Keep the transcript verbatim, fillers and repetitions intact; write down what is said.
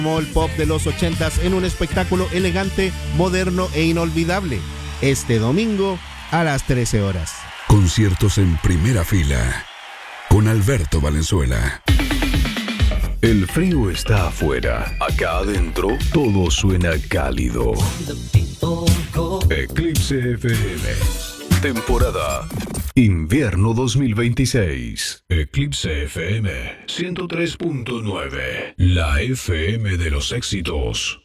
el pop de los ochentas en un espectáculo elegante, moderno e inolvidable. Este domingo a las trece horas. Conciertos en primera fila con Alberto Valenzuela. El frío está afuera. Acá adentro todo suena cálido. Eclipse F M. Temporada Invierno dos mil veintiséis. Eclipse F M ciento tres punto nueve. La F M de los éxitos.